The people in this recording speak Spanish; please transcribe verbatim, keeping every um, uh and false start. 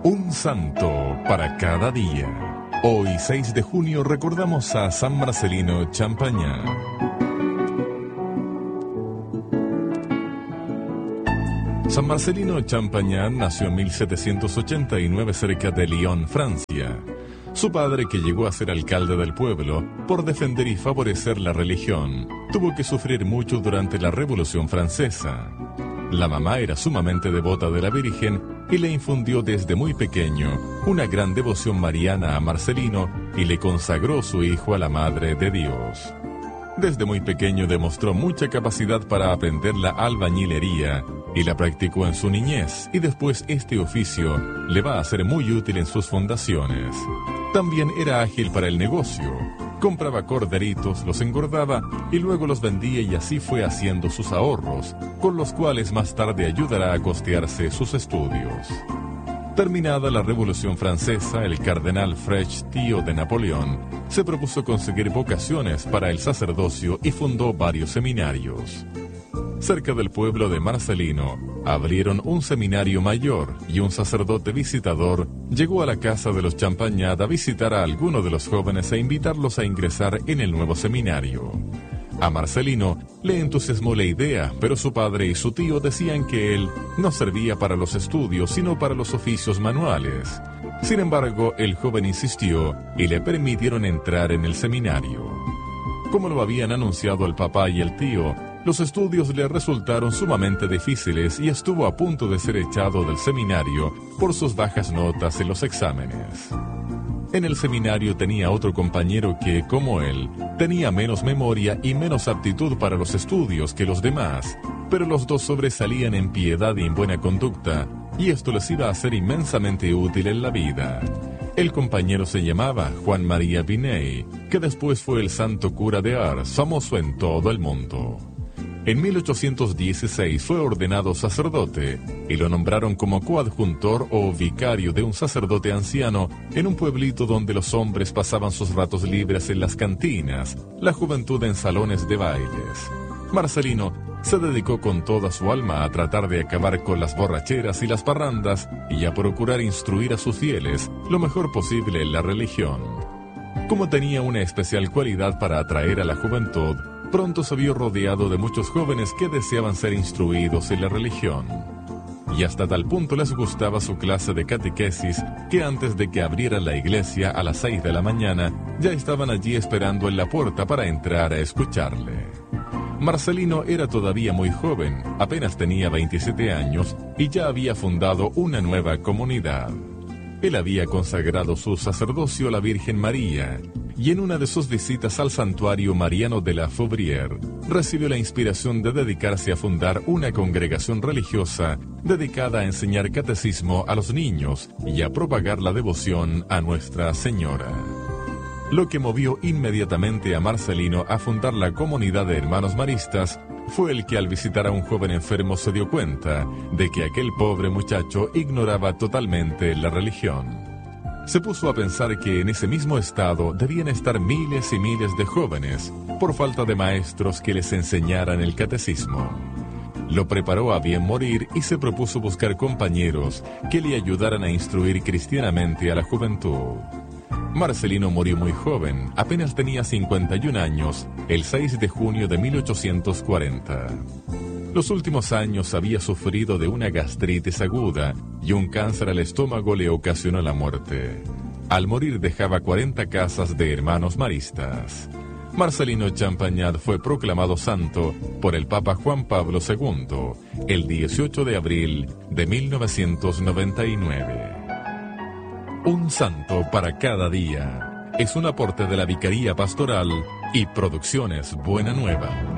Un santo para cada día. Hoy, seis de junio, recordamos a San Marcelino Champagnat. San Marcelino Champagnat nació en mil setecientos ochenta y nueve cerca de Lyon, Francia. Su padre, que llegó a ser alcalde del pueblo, por defender y favorecer la religión, tuvo que sufrir mucho durante la Revolución Francesa. La mamá era sumamente devota de la Virgen y le infundió desde muy pequeño una gran devoción mariana a Marcelino y le consagró su hijo a la Madre de Dios. Desde muy pequeño demostró mucha capacidad para aprender la albañilería y la practicó en su niñez, y después este oficio le va a ser muy útil en sus fundaciones. También era ágil para el negocio. Compraba corderitos, los engordaba y luego los vendía, y así fue haciendo sus ahorros, con los cuales más tarde ayudará a costearse sus estudios. Terminada la Revolución Francesa, el cardenal Frech, tío de Napoleón, se propuso conseguir vocaciones para el sacerdocio y fundó varios seminarios. Cerca del pueblo de Marcelino, abrieron un seminario mayor y un sacerdote visitador llegó a la casa de los Champagnat a visitar a alguno de los jóvenes e invitarlos a ingresar en el nuevo seminario. A Marcelino le entusiasmó la idea, pero su padre y su tío decían que él no servía para los estudios, sino para los oficios manuales. Sin embargo, el joven insistió y le permitieron entrar en el seminario. Como lo habían anunciado el papá y el tío, los estudios le resultaron sumamente difíciles y estuvo a punto de ser echado del seminario por sus bajas notas en los exámenes. En el seminario tenía otro compañero que, como él, tenía menos memoria y menos aptitud para los estudios que los demás, pero los dos sobresalían en piedad y en buena conducta, y esto les iba a ser inmensamente útil en la vida. El compañero se llamaba Juan María Vianney, que después fue el santo cura de Ars, famoso en todo el mundo. En mil ochocientos dieciséis fue ordenado sacerdote y lo nombraron como coadjuntor o vicario de un sacerdote anciano en un pueblito donde los hombres pasaban sus ratos libres en las cantinas, la juventud en salones de bailes. Marcelino se dedicó con toda su alma a tratar de acabar con las borracheras y las parrandas y a procurar instruir a sus fieles lo mejor posible en la religión. Como tenía una especial cualidad para atraer a la juventud, pronto se vio rodeado de muchos jóvenes que deseaban ser instruidos en la religión. Y hasta tal punto les gustaba su clase de catequesis que antes de que abriera la iglesia a las seis de la mañana, ya estaban allí esperando en la puerta para entrar a escucharle. Marcelino era todavía muy joven, apenas tenía veintisiete años y ya había fundado una nueva comunidad. Él había consagrado su sacerdocio a la Virgen María, y en una de sus visitas al santuario mariano de la Faubrière, recibió la inspiración de dedicarse a fundar una congregación religiosa dedicada a enseñar catecismo a los niños y a propagar la devoción a Nuestra Señora. Lo que movió inmediatamente a Marcelino a fundar la comunidad de hermanos maristas fue el que al visitar a un joven enfermo se dio cuenta de que aquel pobre muchacho ignoraba totalmente la religión. Se puso a pensar que en ese mismo estado debían estar miles y miles de jóvenes por falta de maestros que les enseñaran el catecismo. Lo preparó a bien morir y se propuso buscar compañeros que le ayudaran a instruir cristianamente a la juventud. Marcelino murió muy joven, apenas tenía cincuenta y un años, el seis de junio de mil ochocientos cuarenta. Los últimos años había sufrido de una gastritis aguda y un cáncer al estómago le ocasionó la muerte. Al morir dejaba cuarenta casas de hermanos maristas. Marcelino Champagnat fue proclamado santo por el Papa Juan Pablo segundo el dieciocho de abril de mil novecientos noventa y nueve. Un santo para cada día es un aporte de la Vicaría Pastoral y Producciones Buena Nueva.